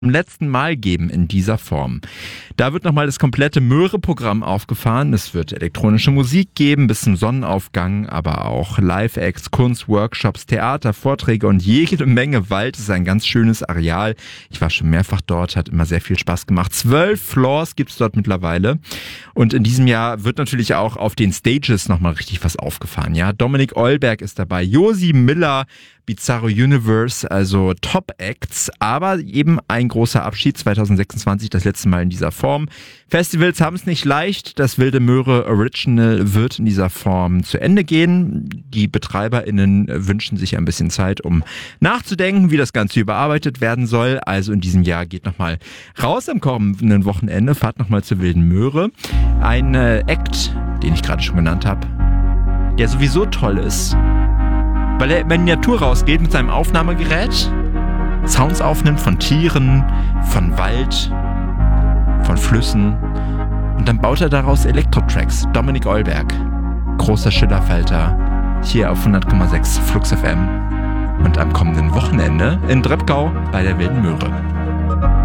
letzten Mal geben in dieser Form. Da wird nochmal das komplette Möhre-Programm aufgefahren. Es wird elektronische Musik geben bis zum Sonnenaufgang, aber auch Live-Acts, Kunst, Workshops, Theater, Vorträge und jede Menge Wald. Es ist ein ganz schönes Areal. Ich war schon mehrfach dort, hat immer sehr viel Spaß gemacht. 12 Floors gibt's dort mittlerweile. Und in diesem Jahr wird natürlich auch auf den Stages nochmal richtig was aufgefahren. Ja, Dominik Eulberg ist dabei, Josi Miller, Bizarro Universe, also Top-Acts, aber eben ein großer Abschied 2026, das letzte Mal in dieser Form. Festivals haben es nicht leicht, das Wilde Möhre Original wird in dieser Form zu Ende gehen. Die BetreiberInnen wünschen sich ein bisschen Zeit, um nachzudenken, wie das Ganze überarbeitet werden soll. Also in diesem Jahr geht nochmal raus am kommenden Wochenende, fahrt nochmal zur Wilden Möhre. Ein Act, den ich gerade schon genannt habe, der sowieso toll ist, weil er in die Natur rausgeht mit seinem Aufnahmegerät, Sounds aufnimmt von Tieren, von Wald, von Flüssen und dann baut er daraus Elektro-Tracks. Dominik Eulberg, großer Schillerfalter, hier auf 100,6 Flux FM und am kommenden Wochenende in Drepkau bei der Wilden Möhre.